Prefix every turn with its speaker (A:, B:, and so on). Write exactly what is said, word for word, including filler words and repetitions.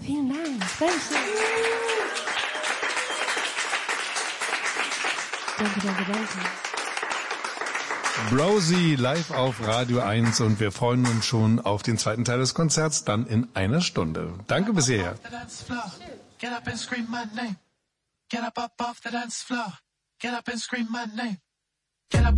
A: Vielen Dank. Dankeschön. Danke, danke, danke.
B: Brosie live auf Radio eins und wir freuen uns schon auf den zweiten Teil des Konzerts, dann in einer Stunde. Danke bis hierher. Get up and scream my name. Get up, up off the dance floor. Get up and scream my name. Get up.